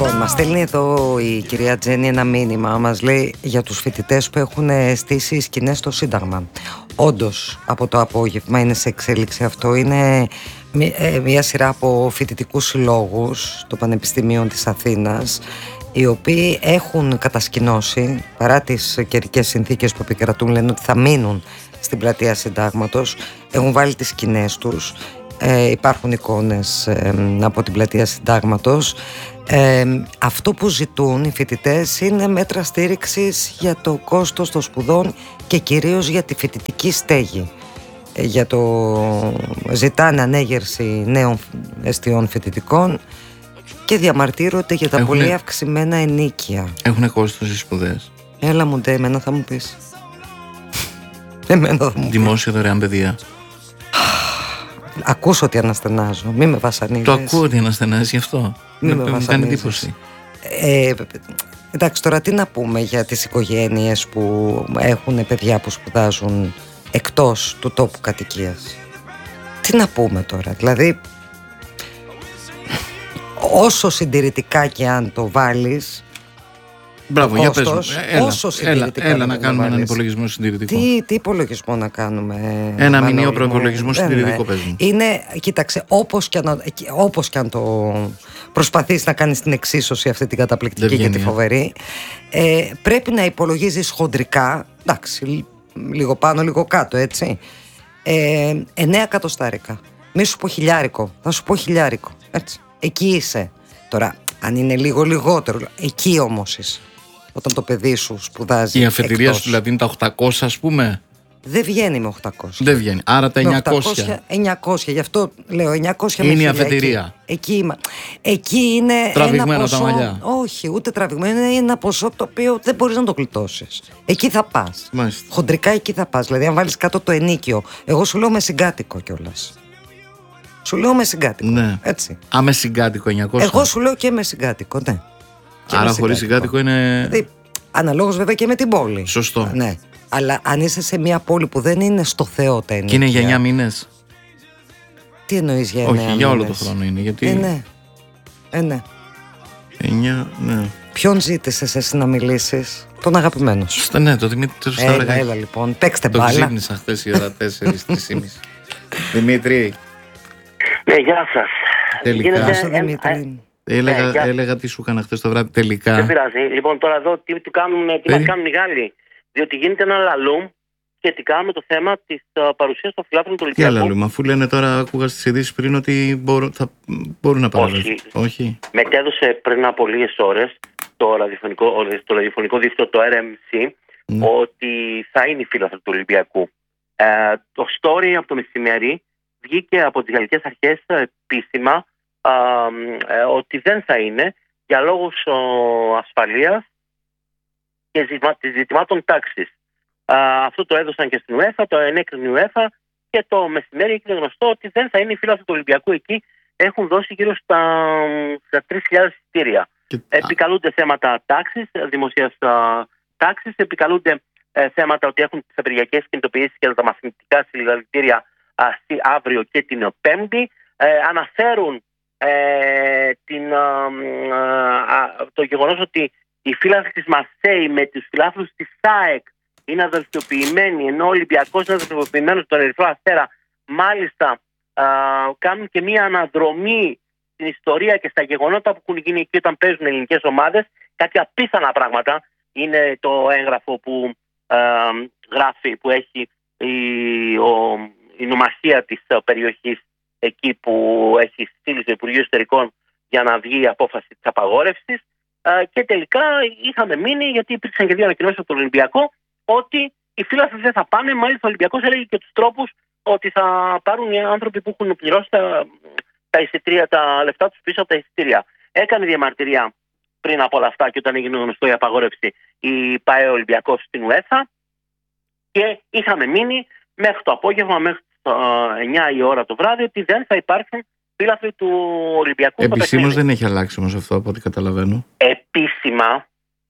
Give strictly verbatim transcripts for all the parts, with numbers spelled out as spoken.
Λοιπόν, μας στέλνει εδώ η κυρία Τζέννη ένα μήνυμα. Μας λέει για τους φοιτητές που έχουν στήσει σκηνές στο Σύνταγμα. Όντως, από το απόγευμα είναι σε εξέλιξη αυτό. Είναι μια σειρά από φοιτητικούς συλλόγους των Πανεπιστημίων της Αθήνας, οι οποίοι έχουν κατασκηνώσει, παρά τις καιρικές συνθήκες που επικρατούν, λένε ότι θα μείνουν στην πλατεία Συντάγματος. Έχουν βάλει τις σκηνές τους. Ε, υπάρχουν εικόνες ε, από την πλατεία Συντάγματος. Ε, αυτό που ζητούν οι φοιτητές είναι μέτρα στήριξης για το κόστος των σπουδών και κυρίως για τη φοιτητική στέγη. Ε, για το ζητάνε ανέγερση νέων εστιών φοιτητικών και διαμαρτύρονται για τα Έχουνε... πολύ αυξημένα ενίκια. Έχουν κόστος οι σπουδές. Έλα μου ντε, εμένα θα μου πεις. Εμένα θα μου Δημόσια δωρεάν παιδεία. Ακούς ότι αναστενάζω, μη με βασανίζεις. Το ακούω ότι αναστενάζεις, γι' αυτό. Μη με μου κάνει εντύπωση. Ε, εντάξει, τώρα τι να πούμε για τις οικογένειες που έχουν παιδιά που σπουδάζουν εκτός του τόπου κατοικίας. Τι να πούμε τώρα, δηλαδή όσο συντηρητικά και αν το βάλεις. Μπράβο, για πες μου. Έλα, όσο έλα, έλα να κάνουμε έναν υπολογισμό συντηρητικό. Τι, τι υπολογισμό να κάνουμε. Ένα μηνιαίο προϋπολογισμό συντηρητικό, πες μου. Είναι, κοίταξε, όπως και αν, όπως και αν το προσπαθείς να κάνεις την εξίσωση αυτή την καταπληκτική και τη φοβερή, ε, πρέπει να υπολογίζεις χοντρικά, εντάξει, λίγο πάνω, λίγο κάτω, έτσι, ε, εννέα εκατοστάρικα. Μη σου πω χιλιάρικο, θα σου πω χιλιάρικο, έτσι. Εκεί είσαι. Τώρα, αν είναι λίγο λιγότερο, εκεί όμως είσαι. Όταν το παιδί σου σπουδάζει. Η αφετηρία σου δηλαδή είναι τα οκτακόσια, ας πούμε. Δεν βγαίνει με οκτακόσια. Δεν βγαίνει. Άρα τα εννιακόσια. εννιακόσια, γι' αυτό λέω εννιακόσια. Είναι η αφετηρία. Εκεί, εκεί, εκεί είναι. Τραβηγμένα ένα ποσό, τα μαλλιά. Όχι, ούτε τραβηγμένο. Είναι ένα ποσό το οποίο δεν μπορείς να το γλιτώσεις. Εκεί θα πας. Χοντρικά εκεί θα πας. Δηλαδή, αν βάλεις κάτω το ενίκιο. Εγώ σου λέω με συγκάτοικο κιόλας. Σου λέω με συγκάτοικο. Ναι. Έτσι. Α, με συγκάτοικο εννιακόσια. Εγώ σου λέω και με συγκάτοικο, ναι. Και άρα χωρίς συγκάτοικο είναι. Δηλαδή, αναλόγως βέβαια και με την πόλη. Σωστό. Ναι. Αλλά αν είσαι σε μια πόλη που δεν είναι στο Θεό τα ενίκια. Και είναι για εννιά μήνες. Τι εννοείς για εννιά μήνες? Όχι, για όλο το χρόνο είναι. Γιατί... Ε, ναι. Ε, ναι. εννιά, ναι. Ποιον ζήτησες εσύ να μιλήσεις? Τον αγαπημένο σου. Στα, ναι, το Δημήτρη Σταυρακάκη. Έλα, έλα λοιπόν, παίξτε μπάλα. Το ξύπνησα χθες η ώρα τέσσερις, τρεις και μισή. Δημήτρη. Ναι, γεια σας. Τελικά. Γεια Δημήτρη. Έλεγα, ναι, για... έλεγα τι σου έκανα χθες το βράδυ, τελικά. Δεν πειράζει. Λοιπόν, τώρα εδώ τι, τι, κάνουν, τι μας κάνουν οι Γάλλοι. Διότι γίνεται ένα λαλούμ σχετικά με το θέμα της uh, παρουσίας των φιλάθλων του Ολυμπιακού. Τι λαλούμ, αφού λένε τώρα, ακούγα στις ειδήσεις πριν ότι μπορούν, θα, μπορούν να παραδώσουν. Όχι. Όχι. Μετέδωσε πριν από λίγες ώρες το ραδιοφωνικό, το ραδιοφωνικό δίκτυο, το αρ εμ σι, ναι, ότι θα είναι οι φίλαθλοι του Ολυμπιακού. Ε, το story από το μεσημέρι βγήκε από τις γαλλικές αρχές επίσημα α, ε, ότι δεν θα είναι για λόγους ο, ασφαλείας και ζητημάτων τάξης. Α, αυτό το έδωσαν και στην UEFA, το ενέκρινε η UEFA και το μεσημέρι έγινε γνωστό ότι δεν θα είναι οι φίλαθλοι του Ολυμπιακού εκεί. Έχουν δώσει γύρω στα, στα τρεις χιλιάδες εισιτήρια. Και... Επικαλούνται θέματα τάξης, δημοσίας τάξης, επικαλούνται ε, θέματα ότι έχουν τις απεργιακές κινητοποιήσεις και τα μαθητικά συλλαλητήρια αύριο και την Πέμπτη. Ε, αναφέρουν ε, την, α, α, το γεγονός ότι οι φίλαθλοι της Μαρσέη με τους φιλάθλους της ΣΑΕΚ είναι αδελφιοποιημένοι, ενώ ο Ολυμπιακός είναι αδελφιοποιημένος στον Ερυθρό Αστέρα. Μάλιστα α, κάνουν και μία αναδρομή στην ιστορία και στα γεγονότα που έχουν γίνει εκεί όταν παίζουν ελληνικές ομάδες. Κάτι απίθανα πράγματα. Είναι το έγγραφο που α, γράφει, που έχει η, ο, η νομαρχία της περιοχής εκεί, που έχει στείλει στο Υπουργείο Εσωτερικών για να βγει η απόφαση της απαγόρευσης. Uh, και τελικά είχαμε μείνει, γιατί υπήρξαν και δύο ανακοινώσεις από τον Ολυμπιακό, ότι οι φίλαθλοι δεν θα πάνε. Μάλιστα ο Ολυμπιακός έλεγε και τους τρόπους ότι θα πάρουν οι άνθρωποι που έχουν πληρώσει τα, τα εισιτήρια, τα λεφτά τους πίσω από τα εισιτήρια. Έκανε διαμαρτυρία πριν από όλα αυτά και όταν έγινε γνωστό η απαγόρευση η ΠΑΕ Ολυμπιακός στην UEFA και είχαμε μείνει μέχρι το απόγευμα, μέχρι το εννιά η ώρα το βράδυ, ότι δεν θα υπάρξουν φίλαθλοι του Ολυμπιακού. Επισήμως δεν έχει αλλάξει όμως αυτό, από ό,τι καταλαβαίνω. Επίσημα,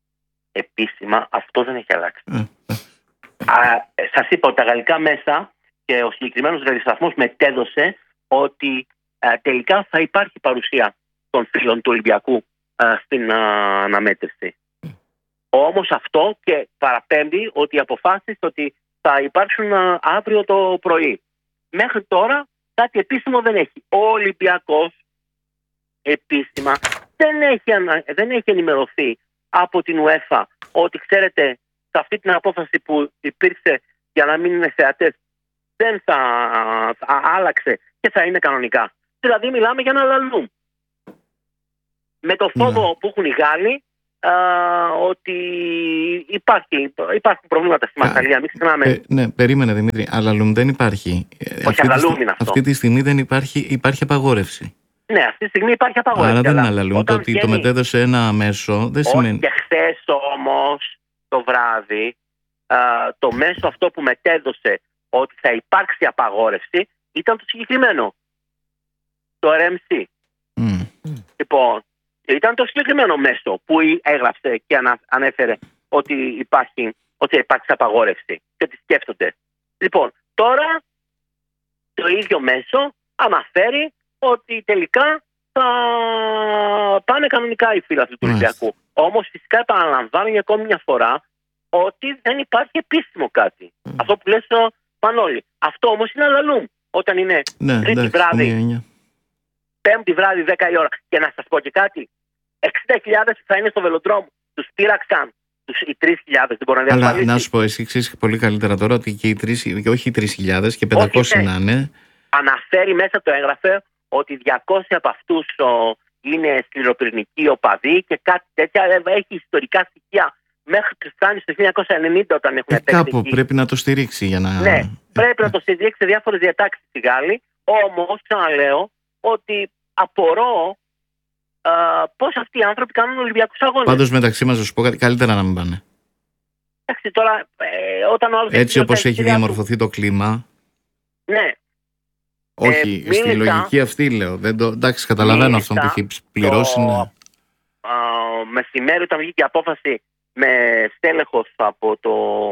επίσημα αυτό δεν έχει αλλάξει. Ε, ε. Α, σας είπα ότι τα γαλλικά μέσα και ο συγκεκριμένος ραδιοσταθμός μετέδωσε ότι α, τελικά θα υπάρχει παρουσία των φίλων του Ολυμπιακού στην α, αναμέτρηση. Όμως αυτό και παραπέμπει ότι αποφάσισε ότι θα υπάρξουν α, αύριο το πρωί. Μέχρι τώρα κάτι επίσημο δεν έχει. Ο Ολυμπιακός επίσημα δεν έχει, ανα... δεν έχει ενημερωθεί από την UEFA ότι, ξέρετε, σε αυτή την απόφαση που υπήρξε για να μην είναι θεατές δεν θα, θα άλλαξε και θα είναι κανονικά. Δηλαδή μιλάμε για ένα λαλούμ. Με το φόβο ναι. που έχουν οι Γάλλοι α, ότι υπάρχει, υπάρχουν προβλήματα στη Μασσαλία. Μην ξεχνάμε. Ε, ναι, περίμενε Δημήτρη. Αλαλούμ δεν υπάρχει. Όχι, αλαλούμ είναι αυτό. Αυτή τη στιγμή δεν υπάρχει, υπάρχει απαγόρευση. Ναι, αυτή τη στιγμή υπάρχει απαγόρευση. Άρα δεν είναι αλαλούμ. Το ότι βγαίνει... το μετέδωσε ένα μέσο δεν σημαίνει. Όχι, και χθες όμως το βράδυ α, το μέσο αυτό που μετέδωσε ότι θα υπάρξει απαγόρευση ήταν το συγκεκριμένο. Το αρ εμ σι. Mm. Λοιπόν, ήταν το συγκεκριμένο μέσο που έγραψε και ανα, ανέφερε ότι υπάρχει, ότι θα υπάρξει απαγόρευση και ότι σκέφτονται. Λοιπόν, τώρα το ίδιο μέσο αναφέρει ότι τελικά θα πάνε κανονικά οι φίλοι του Ολυμπιακού. Mm. Όμως φυσικά επαναλαμβάνω για ακόμη μια φορά ότι δεν υπάρχει επίσημο κάτι. Mm. Αυτό που λες ο Μανώλη. Αυτό όμως είναι αλαλούμ. Όταν είναι ναι, τρίτη ναι, βράδυ, ναι, ναι. πέμπτη βράδυ, δέκα η ώρα. Και να σας πω και κάτι. εξήντα χιλιάδες θα είναι στο βελοδρόμο. Τους πήραξαν. Τους, οι τρεις χιλιάδες δεν μπορούν να διασφαλίσουν. Αλλά να σου πω, εσύ ξέρεις πολύ καλύτερα τώρα ότι και οι τρεις, και όχι οι τρεις χιλιάδες και πεντακόσιοι να είναι. Αναφέρει μέσα το έγγραφε ότι διακόσιοι από αυτούς ο, είναι σκληροπυρηνικοί οπαδοί και κάτι τέτοια. Έχει ιστορικά στοιχεία. Μέχρι και φτάνει στο χίλια εννιακόσια ενενήντα όταν έχουν ε, παίξει. Κάπου πρέπει να το στηρίξει για να. Ναι, πρέπει να το στηρίξει σε διάφορες διατάξεις οι Γάλλοι. Όμως, ξαναλέω ότι απορώ α, πώς αυτοί οι άνθρωποι κάνουν Ολυμπιακούς αγώνες. Πάντως μεταξύ μας, να σου πω κάτι, καλύτερα να μην πάνε. Εντάξει, τώρα, ε, όταν ο άλλος έτσι όπως έχει διαμορφωθεί το κλίμα. Ναι. Όχι, ε, στη λογική αυτή λέω. Δεν το, εντάξει, καταλαβαίνω αυτόν που έχει πληρώσει. Το ναι. α, μεσημέρι όταν βγήκε η απόφαση με στέλεχος από το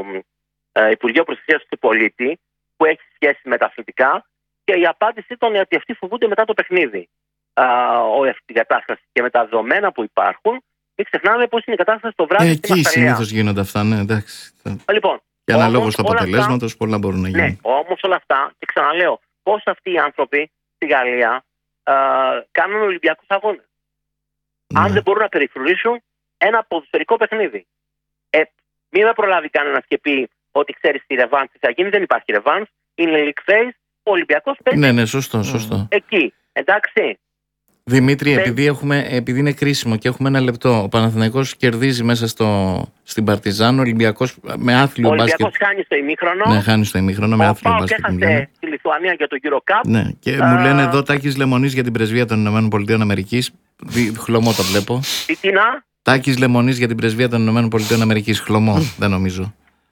ε, Υπουργείο Προστασίας του Πολίτη που έχει σχέση με τα αθλητικά και η απάντηση ήταν ότι αυτοί φοβούνται μετά το παιχνίδι α, όλη αυτή την κατάσταση και με τα δεδομένα που υπάρχουν. Μην ξεχνάμε πώς είναι η κατάσταση το βράδυ. Ε, εκεί συνήθως γίνονται αυτά, ναι, εντάξει. Λοιπόν, και αναλόγως του αποτελέσματος πολλά μπορούν να γίνουν. Ναι, όμως όλα αυτά, και ξαναλέω, πώς αυτοί οι άνθρωποι στη Γαλλία α, κάνουν Ολυμπιακούς αγώνες. Ναι. Αν δεν μπορούν να περιφρουρήσουν ένα ποδοσφαιρικό παιχνίδι. Ε, μην με προλάβει κανένας και πει ότι ξέρεις τι ρεβάνς θα γίνει. Δεν υπάρχει ρεβάνς. Είναι league phase. Ο Ολυμπιακός παίζει. Ναι, ναι, σωστό, σωστό. Εκεί. Εντάξει. Δημήτρη, Παι... επειδή, έχουμε, επειδή είναι κρίσιμο και έχουμε ένα λεπτό, ο Παναθηναϊκός κερδίζει μέσα στο, στην Παρτιζάν, ο Ολυμπιακός με άθλιο μπάσκετ. Ο Ολυμπιακός χάνει στο ημίχρονο. Ναι, χάνει στο ημίχρονο με άθλιο μπάσκετ. Ο Πάοκ έχασε στη Λιθουανία για το Euro Cup. Ναι, και uh... μου λένε εδώ Τάκης Λεμονής για την πρεσβεία των ΗΠΑ. Χλωμό το βλέπω. Τι, τι να? Τάκης Λεμονής για την πρεσβεία των ΗΠΑ. Χλωμό, δεν νομίζω.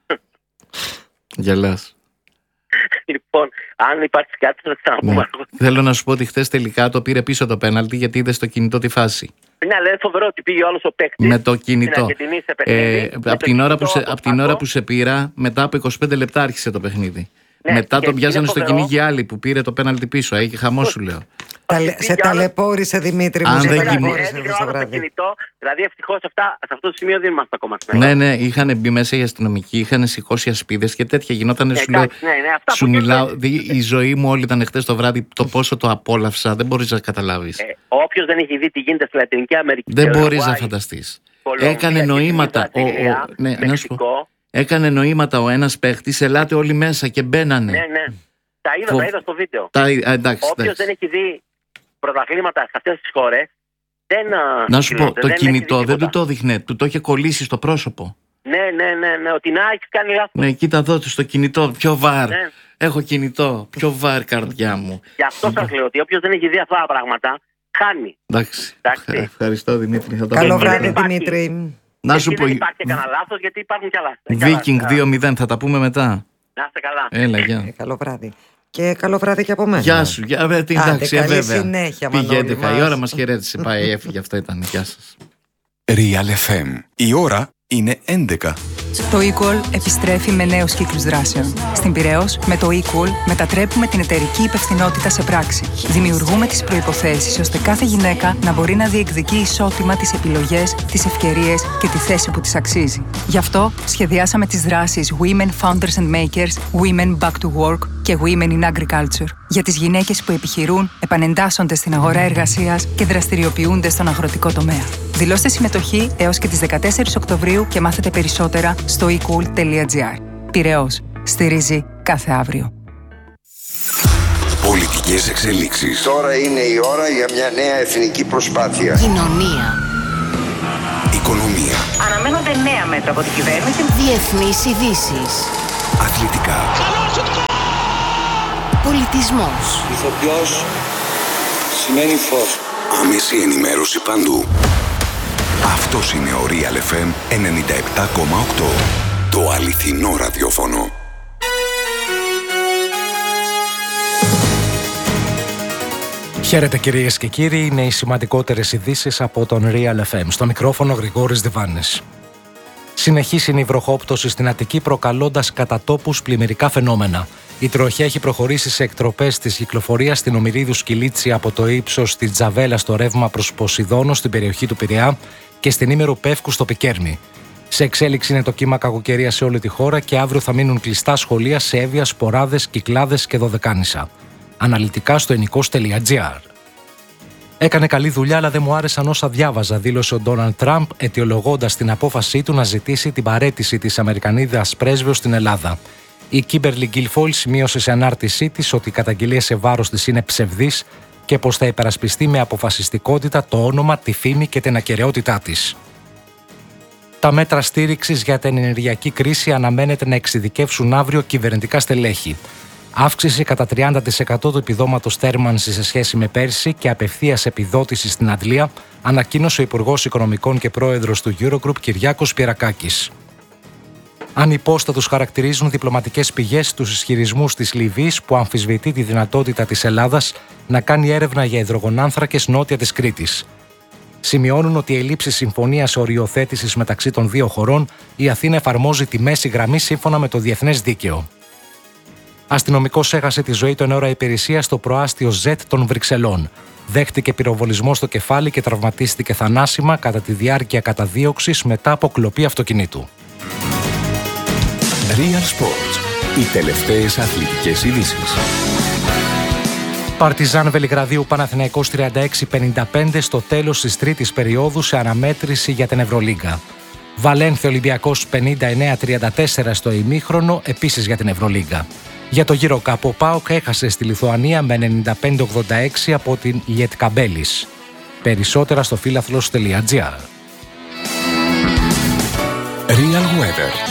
Γελάς. Λοιπόν, αν υπάρχει κάτι θα ξαναπούμε. Ναι. Θέλω να σου πω ότι χθες τελικά το πήρε πίσω το πέναλτι γιατί είδε στο κινητό τη φάση. Ναι, αλλά είναι φοβερό ότι πήγε όλος ο παίκτης με το κινητό. Ε, από την, ώρα που σε, την ώρα που σε πήρα, μετά από είκοσι πέντε λεπτά άρχισε το παιχνίδι. Ναι, μετά τον πιάσανε στο κυνήγι άλλοι που πήρε το πέναλτι πίσω. Έχει χαμό σου λέω. Ταλε, σε ταλαιπώρησε Δημήτρη μου. Αν σε δεν ταλαιπώρησε το βράδυ. Δηλαδή ευτυχώς αυτά, σε αυτό το σημείο δεν είμαστε ακόμα. Ναι, ναι, είχαν μπει μέσα οι αστυνομικοί, είχαν σηκώσει ασπίδες και τέτοια γινόταν. Ναι, σου λέω, ναι, ναι, αυτά σου μιλάω, η ζωή μου όλη ήταν χτες το βράδυ, το πόσο το απόλαυσα, δεν μπορείς να καταλάβεις. Ε, Όποιος δεν έχει δει τι γίνεται στη Λατινική Αμερική. Δεν μπορείς να φανταστείς. Έκανε νοήματα. Ο, ο, ναι, να σου πω, έκανε νοήματα ο ένας παίχτης, ελάτε όλοι μέσα και μπαίνανε. Ναι, ναι. Τα είδα, Φο... τα είδα στο βίντεο. Τα, εντάξει, Όποιος δεν έχει δει πρωταθλήματα σε αυτές τις χώρες, δεν. Να σου πω, το κινητό δεν του το δείχνε, του το είχε κολλήσει στο πρόσωπο. Ναι, ναι, ναι, ναι, ότι να έχει κάνει λάθος. Ναι, κοίτα εδώ στο κινητό, πιο βαρ. Ναι. Έχω κινητό, πιο βαρ καρδιά μου. Γι' αυτό σας λέω ότι όποιος δεν έχει δει αυτά τα πράγματα, χάνει. Εντάξει. Εντάξει. Ευχαριστώ Δημήτρη. Θα το Καλό βράδυ Δημήτρη. Να σου πω. Δεν υπάρχει κανένα λάθος γιατί υπάρχουν κι άλλα. Βίκινγκ δύο μηδέν, θα τα πούμε μετά. Να είστε καλά. Έλα, γεια. Ε, καλό βράδυ. Και καλό βράδυ και από μένα. Γεια σου. Γεια, ε, την εντάξει, καλή βέβαια. συνέχεια, Πηγαίνετε, η ώρα μας χαιρέτησε. Πάει, έφυγε, αυτό ήταν. Γεια σας. Real εφ εμ. Η ώρα είναι έντεκα. Το Equal επιστρέφει με νέους κύκλους δράσεων. Στην Πειραιώς, με το Equal μετατρέπουμε την εταιρική υπευθυνότητα σε πράξη. Δημιουργούμε τις προϋποθέσεις ώστε κάθε γυναίκα να μπορεί να διεκδικεί ισότιμα τις επιλογές, τις ευκαιρίες και τη θέση που της αξίζει. Γι' αυτό σχεδιάσαμε τις δράσεις Women Founders and Makers, Women Back to Work και Women in Agriculture για τις γυναίκες που επιχειρούν, επανεντάσσονται στην αγορά εργασίας και δραστηριοποιούνται στον αγροτικό τομέα. Δηλώστε συμμετοχή έως και τις δεκατέσσερις Οκτωβρίου και μάθετε περισσότερα στο ecool τελεία gr. Πειραιώς. Στηρίζει κάθε αύριο. Πολιτικές εξελίξεις. Τώρα είναι η ώρα για μια νέα εθνική προσπάθεια. Κοινωνία. Οικονομία. Αναμένονται νέα μέτρα από την κυβέρνηση. Διεθνείς ειδήσεις. Αθλητικά. Πολιτισμός. Ηθοποιός σημαίνει φως. Άμεση ενημέρωση παντού. Αυτός είναι ο Real εφ εμ ενενήντα επτά κόμμα οκτώ. Το αληθινό ραδιόφωνο. Χαίρετε κυρίες και κύριοι, είναι οι σημαντικότερες ειδήσεις από τον Real εφ εμ. Στο μικρόφωνο Γρηγόρης Διβάνης. Συνεχής είναι η βροχόπτωση στην Αττική, προκαλώντας κατά τόπους πλημμυρικά φαινόμενα. Η τροχιά έχει προχωρήσει σε εκτροπές της κυκλοφορίας στην Ομηρίδου Σκυλίτσι από το ύψος της Τζαβέλα στο ρεύμα προς Ποσειδόνο στην περιοχή του Πειραιά και στην Ήμερου Πεύκου στο Πικέρνη. Σε εξέλιξη είναι το κύμα κακοκαιρίας σε όλη τη χώρα και αύριο θα μείνουν κλειστά σχολεία σε Εύβοια, Σποράδες, Κυκλάδες και Δωδεκάνησα. Αναλυτικά στο ενικός τελεία gr. Έκανε καλή δουλειά, αλλά δεν μου άρεσαν όσα διάβαζα, δήλωσε ο Ντόναλντ Τραμπ, αιτιολογώντας την απόφασή του να ζητήσει την παραίτηση της Αμερικανίδας πρέσβεως στην Ελλάδα. Η Κίμπερλι Γκίλφοιλ σημείωσε σε ανάρτησή της ότι οι καταγγελίες σε βάρος της είναι ψευδείς και πως θα υπερασπιστεί με αποφασιστικότητα το όνομα, τη φήμη και την ακεραιότητά της. Τα μέτρα στήριξης για την ενεργειακή κρίση αναμένεται να εξειδικεύσουν αύριο κυβερνητικά στελέχη. Αύξηση κατά τριάντα τοις εκατό του επιδόματος θέρμανσης σε σχέση με πέρσι και απευθείας επιδότηση στην Αντλία, ανακοίνωσε ο Υπουργός Οικονομικών και Πρόεδρος του Eurogroup Κυριάκος Πιερακάκης. Ανυπόστατους χαρακτηρίζουν διπλωματικές πηγές τους ισχυρισμούς της Λιβύης που αμφισβητεί τη δυνατότητα της Ελλάδας να κάνει έρευνα για υδρογονάνθρακες νότια της Κρήτης. Σημειώνουν ότι η ελλείψη συμφωνίας οριοθέτησης μεταξύ των δύο χωρών, η Αθήνα εφαρμόζει τη μέση γραμμή σύμφωνα με το διεθνές δίκαιο. Αστυνομικός έχασε τη ζωή του εν ώρα υπηρεσίας στο προάστιο Ζετ των Βρυξελών. Δέχτηκε πυροβολισμό στο κεφάλι και τραυματίστηκε θανάσιμα κατά τη διάρκεια καταδίωξης μετά από κλοπή αυτοκινήτου. Real Sports. Οι τελευταίες αθλητικές ειδήσεις. Παρτιζάν Βελιγραδίου Παναθηναϊκός τριάντα έξι πενήντα πέντε στο τέλος της τρίτης περίοδου σε αναμέτρηση για την Ευρωλίγκα. Βαλένθια Ολυμπιακός πενήντα εννέα τριάντα τέσσερα στο ημίχρονο, επίσης για την Ευρωλίγκα. Για το γύρο κάπου, ο ΠΑΟΚ έχασε στη Λιθουανία με ενενήντα πέντε ογδόντα έξι από την Λιετκαμπέλης. Περισσότερα στο φίλαθλος τελεία gr. Real Weather.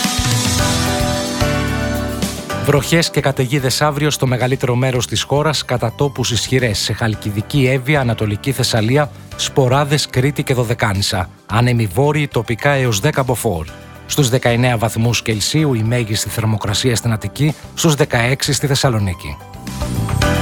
Βροχές και καταιγίδες αύριο στο μεγαλύτερο μέρος της χώρας, κατά τόπους ισχυρές σε Χαλκιδική, Εύβοια, Ανατολική Θεσσαλία, Σποράδες, Κρήτη και Δωδεκάνησα. Άνεμοι βόρειοι, τοπικά έως δέκα μποφόρ. Στους δεκαεννέα βαθμούς Κελσίου η μέγιστη θερμοκρασία στην Αττική, στους δεκαέξι στη Θεσσαλονίκη.